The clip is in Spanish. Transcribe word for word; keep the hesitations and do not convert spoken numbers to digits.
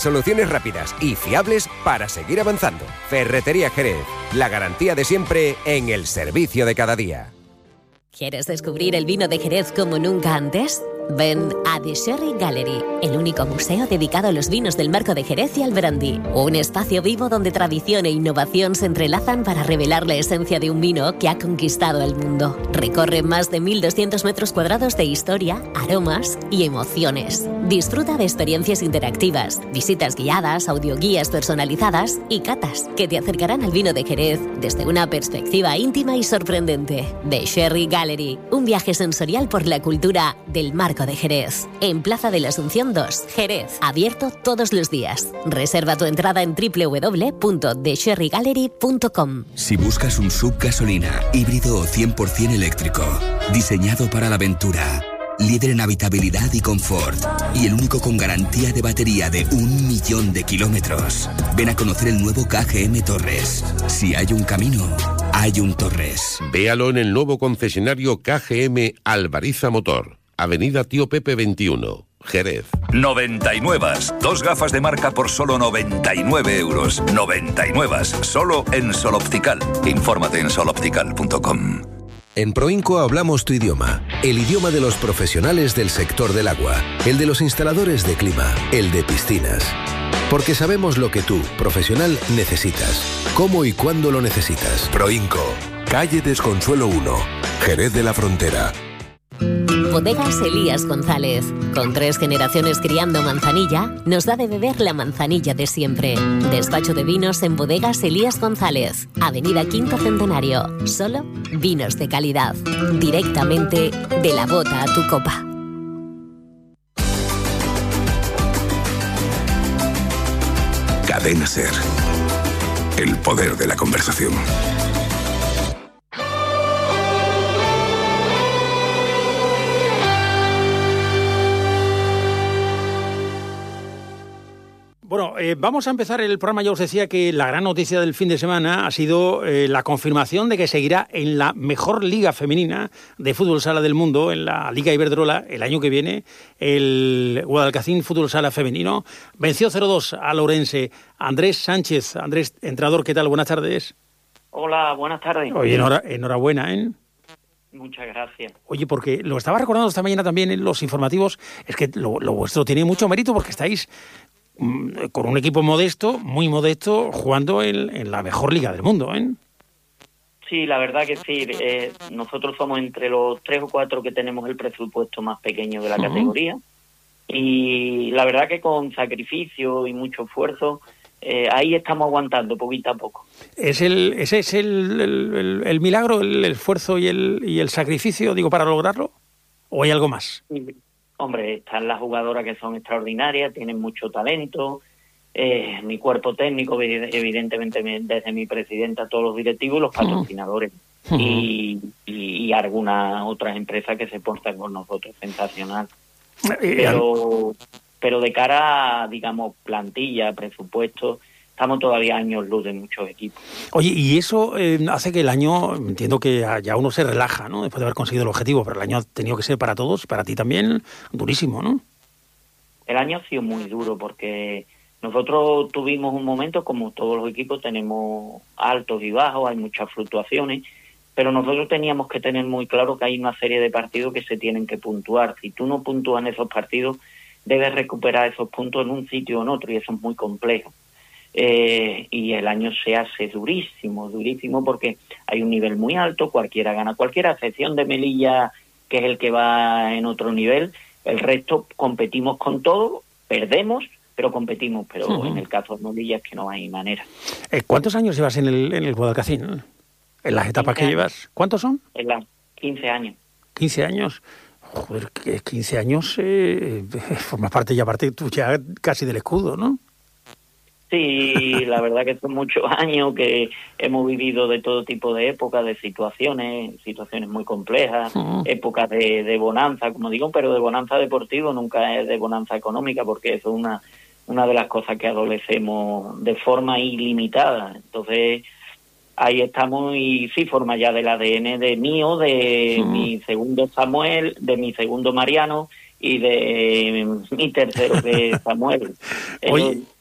Soluciones rápidas y fiables para seguir avanzando. Ferretería Jerez, la garantía de siempre en el servicio de cada día. ¿Quieres descubrir el vino de Jerez como nunca antes? Ven a The Sherry Gallery, el único museo dedicado a los vinos del marco de Jerez y al brandy. Un espacio vivo donde tradición e innovación se entrelazan para revelar la esencia de un vino que ha conquistado el mundo. Recorre más de mil doscientos metros cuadrados de historia, aromas y emociones. Disfruta de experiencias interactivas, visitas guiadas, audioguías personalizadas y catas que te acercarán al vino de Jerez desde una perspectiva íntima y sorprendente. The Sherry Gallery, un viaje sensorial por la cultura del marco de Jerez. En Plaza de la Asunción dos, Jerez. Abierto todos los días. Reserva tu entrada en doble u doble u doble u punto the sherry gallery punto com. Si buscas un sub gasolina, híbrido o cien por ciento eléctrico, diseñado para la aventura, líder en habitabilidad y confort, y el único con garantía de batería de un millón de kilómetros, ven a conocer el nuevo K G M Torres. Si hay un camino, hay un Torres. Véalo en el nuevo concesionario K G M Alvariza Motor, Avenida Tío Pepe veintiuno, Jerez. noventa y nueve. Dos gafas de marca por solo noventa y nueve euros. noventa y nueve. Solo en Sol Optical. Infórmate en sol optical punto com. En Proinco hablamos tu idioma, el idioma de los profesionales del sector del agua, el de los instaladores de clima, el de piscinas. Porque sabemos lo que tú, profesional, necesitas, cómo y cuándo lo necesitas. Proinco, calle Desconsuelo uno, Jerez de la Frontera. Bodegas Elías González. Con tres generaciones criando manzanilla, nos da de beber la manzanilla de siempre. Despacho de vinos en Bodegas Elías González. Avenida Quinto Centenario. Solo vinos de calidad. Directamente de la bota a tu copa. Cadena SER. El poder de la conversación. Bueno, eh, vamos a empezar el programa. Ya os decía que la gran noticia del fin de semana ha sido eh, la confirmación de que seguirá en la mejor liga femenina de fútbol sala del mundo, en la Liga Iberdrola, el año que viene. El Guadalcacín Fútbol Sala Femenino venció cero dos a Ourense. Andrés Sánchez, Andrés, entrenador, ¿qué tal? Buenas tardes. Hola, buenas tardes. Oye, enhora, enhorabuena, ¿eh? Muchas gracias. Oye, porque lo estaba recordando esta mañana también en los informativos, es que lo, lo vuestro tiene mucho mérito porque estáis con un equipo modesto, muy modesto, jugando en, en la mejor liga del mundo, ¿eh? Sí, la verdad que sí. Eh, nosotros somos entre los tres o cuatro que tenemos el presupuesto más pequeño de la uh-huh. categoría. Y la verdad que con sacrificio y mucho esfuerzo, eh, ahí estamos aguantando poquito a poco. ¿Es el, ese es el, el, el, el milagro, el esfuerzo y el, y el sacrificio, digo, para lograrlo? ¿O hay algo más? Sí. Hombre, están las jugadoras que son extraordinarias, tienen mucho talento, eh, mi cuerpo técnico, evidentemente desde mi presidenta, todos los directivos, los patrocinadores uh-huh. y, y, y algunas otras empresas que se portan con nosotros, sensacional. Pero, pero de cara a, digamos, plantilla, presupuesto, estamos todavía años luz de muchos equipos. Oye, y eso eh, hace que el año, entiendo que ya uno se relaja, ¿no? Después de haber conseguido el objetivo, pero el año ha tenido que ser para todos, para ti también, durísimo, ¿no? El año ha sido muy duro porque nosotros tuvimos un momento, como todos los equipos, tenemos altos y bajos, hay muchas fluctuaciones, pero nosotros teníamos que tener muy claro que hay una serie de partidos que se tienen que puntuar. Si tú no puntúas en esos partidos, debes recuperar esos puntos en un sitio o en otro, y eso es muy complejo. Eh, y el año se hace durísimo, durísimo porque hay un nivel muy alto, cualquiera gana cualquiera, a excepción de Melilla, que es el que va en otro nivel. El resto competimos con todo, perdemos, pero competimos, pero uh-huh. en el caso de Melilla es que no hay manera. Eh, ¿Cuántos años llevas en el, en el Guadalcacín? En las etapas que llevas, ¿cuántos son? En las quince años. quince años. Joder, quince años, eh, formas parte ya parte tú ya casi del escudo, ¿no? Sí, la verdad que son muchos años que hemos vivido de todo tipo de épocas, de situaciones, situaciones muy complejas, uh-huh. épocas de, de bonanza, como digo, pero de bonanza deportivo, nunca es de bonanza económica, porque eso es una, una de las cosas que adolecemos de forma ilimitada. Entonces, ahí estamos y sí forma ya del A D N de mío, de uh-huh. mi segundo Samuel, de mi segundo Mariano y de mi tercero, que es Samuel. Oye,